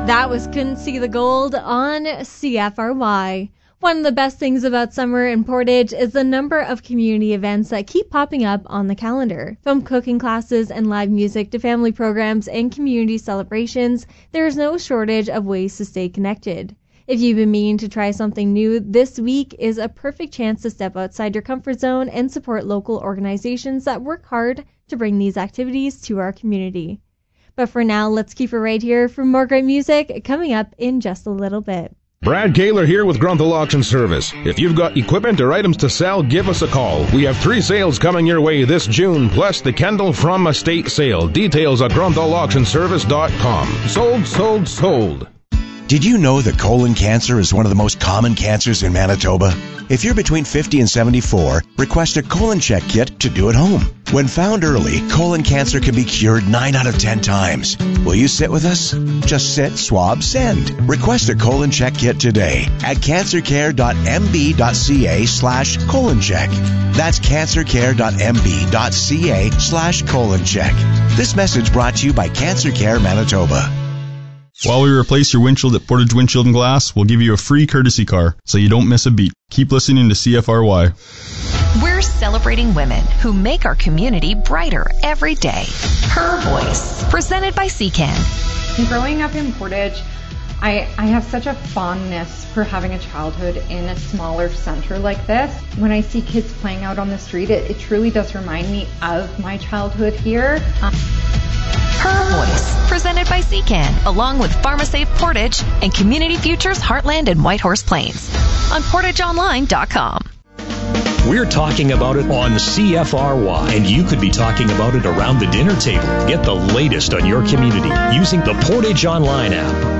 That was Couldn't See the Gold on CFRY. One of the best things about summer in Portage is the number of community events that keep popping up on the calendar. From cooking classes and live music to family programs and community celebrations, there is no shortage of ways to stay connected. If you've been meaning to try something new, this week is a perfect chance to step outside your comfort zone and support local organizations that work hard to bring these activities to our community. But for now, let's keep it right here for more great music coming up in just a little bit. Brad Kaler here with Grunthal Auction Service. If you've got equipment or items to sell, give us a call. We have 3 sales coming your way this June, plus the Kendall From Estate sale. Details at grunthal.auctionservice.com. Sold, sold, sold. Did you know that colon cancer is one of the most common cancers in Manitoba? If you're between 50 and 74, request a colon check kit to do at home. When found early, colon cancer can be cured 9 out of 10 times. Will you sit with us? Just sit, swab, send. Request a colon check kit today at cancercare.mb.ca/colon check. That's cancercare.mb.ca/colon check. This message brought to you by Cancer Care Manitoba. While we replace your windshield at Portage Windshield and Glass, we'll give you a free courtesy car so you don't miss a beat. Keep listening to CFRY. We're celebrating women who make our community brighter every day. Her Voice, presented by CCAN. Growing up in Portage, I have such a fondness for having a childhood in a smaller center like this. When I see kids playing out on the street, it truly does remind me of my childhood here. Her Voice, presented by CCAN, along with PharmaSafe Portage and Community Futures Heartland and Whitehorse Plains on portageonline.com. We're talking about it on CFRY, and you could be talking about it around the dinner table. Get the latest on your community using the Portage Online app.